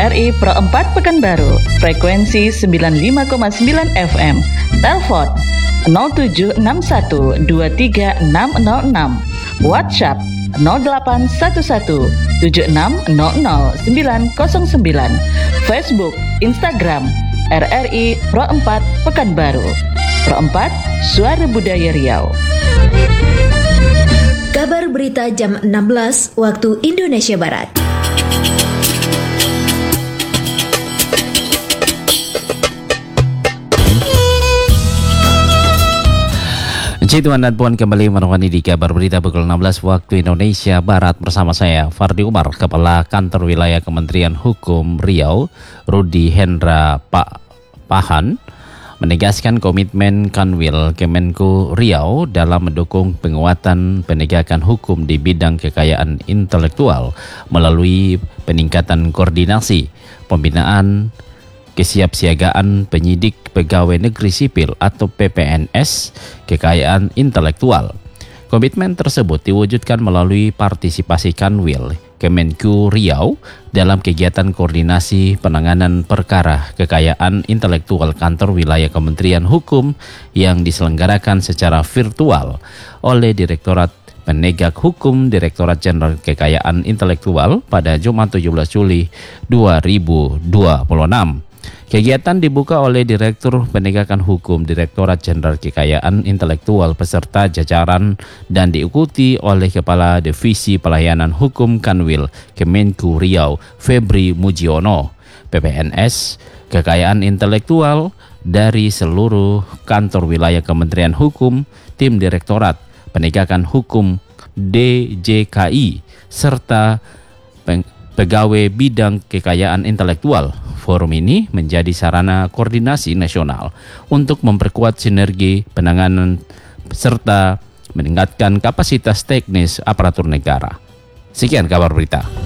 RRI Pro 4 Pekanbaru, frekuensi 95,9 FM, telepon 0761236006, WhatsApp 081176000909, Facebook, Instagram RRI Pro 4 Pekanbaru. Pro 4, Suara Budaya Riau. Kabar berita jam 16 waktu Indonesia Barat. Tuan dan Puan kembali menemani di kabar berita pukul 16 waktu Indonesia Barat bersama saya Fardi Umar, Kepala Kantor Wilayah Kementerian Hukum Riau, Rudi Hendra Pahan, menegaskan komitmen Kanwil Kemenku Riau dalam mendukung penguatan penegakan hukum di bidang kekayaan intelektual melalui peningkatan koordinasi, pembinaan, kesiapsiagaan penyidik pegawai negeri sipil atau PPNS kekayaan intelektual. Komitmen tersebut diwujudkan melalui partisipasi Kanwil Kemenku Riau dalam kegiatan koordinasi penanganan perkara kekayaan intelektual kantor wilayah Kementerian Hukum yang diselenggarakan secara virtual oleh Direktorat Penegak Hukum Direktorat Jenderal Kekayaan Intelektual pada Jumat 17 Juli 2026. Kegiatan dibuka oleh Direktur Penegakan Hukum Direktorat Jenderal Kekayaan Intelektual beserta jajaran dan diikuti oleh Kepala Divisi Pelayanan Hukum Kanwil Kemenku Riau Febri Mujiono, PPNS Kekayaan Intelektual dari seluruh kantor wilayah Kementerian Hukum, tim Direktorat Penegakan Hukum DJKI, serta pegawai bidang kekayaan intelektual. Forum ini menjadi sarana koordinasi nasional untuk memperkuat sinergi penanganan serta meningkatkan kapasitas teknis aparatur negara. Sekian kabar berita.